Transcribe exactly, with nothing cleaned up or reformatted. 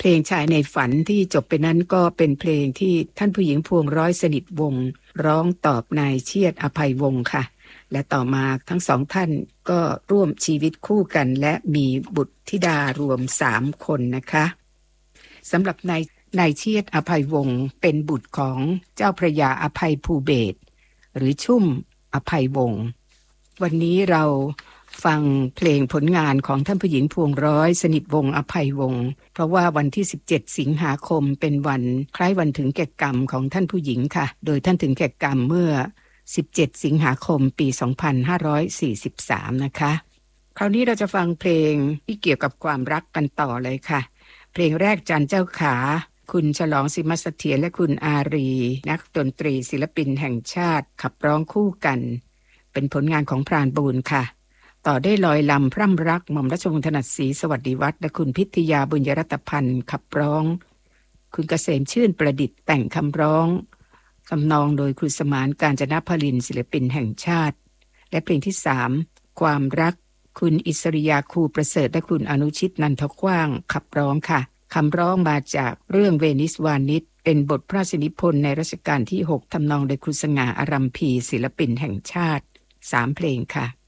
ลงชายในฝันที่จบไปนั้นก็เป็นเพลงที่ท่านผู้หญิงพวงร้อยสนิทวงศ์ร้องตอบนายเชียรติอภัยวงศ์ค่ะและต่อมาทั้งสองท่านก็ร่วมชีวิตคู่กันและมีบุตรธิดารวมสามคนนะคะสำหรับนายนายเชียรติอภัยวงศ์เป็นบุตรของเจ้าพระยาอภัยภูเบศรหรือชุ่มอภัยวงศ์วันนี้เราฟังเพลงผลงานของท่านผู้หญิงพวงร้อยสนิทวงศ์อภัยวงศ์เพราะว่าวันที่สิบเจ็ดสิงหาคมเป็นวันคล้ายวันถึงแก่กรรมของท่านผู้หญิงค่ะโดยท่านถึงแก่กรรมเมื่อสิบเจ็ดสิงหาคมปีสองพันห้าร้อยสี่สิบสามนะคะคราวนี้เราจะฟังเพลงที่เกี่ยวกับความรักกันต่อเลยค่ะเพลงแรกจันเจ้าขาคุณฉลองสิมเสถียรและคุณอารีนักดนตรีศิลปินแห่งชาติขับร้องคู่กันเป็นผลงานของพรานบูรณ์ค่ะต่อได้ลอยลำพร่ำรักหม่อมราชวงศ์ถนัดศรีสวัสดิวัฒน์และคุณพิทยาบุญยรัตพันธ์ขับร้องคุณเกษมชื่นประดิษฐ์แต่งคำร้องทำนองโดยครูสมานกาญจนพลินศิลปินแห่งชาติและเพลงที่สามความรักคุณอิสริยาคูประเสริฐและคุณอนุชิตนันทกว้างขับร้องค่ะคำร้องมาจากเรื่องเวนิสวานิชเป็นบทพระราชนิพนธ์ในรัชกาลที่หกทำนองโดยครูสง่าอารัมพีศิลปินแห่งชาติสามเพลงค่ะ